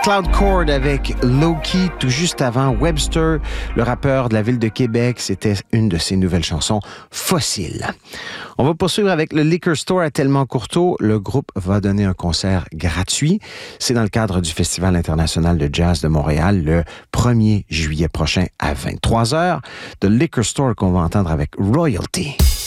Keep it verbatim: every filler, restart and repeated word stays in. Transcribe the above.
Cloud Chord avec Low-Key, tout juste avant Webster, le rappeur de la ville de Québec. C'était une de ses nouvelles chansons, Fossile. On va poursuivre avec le Liquor Store à Tellement-Courteau. Le groupe va donner un concert gratuit. C'est dans le cadre du Festival international de jazz de Montréal le premier juillet prochain à vingt-trois heures. The Liquor Store qu'on va entendre avec Royalty.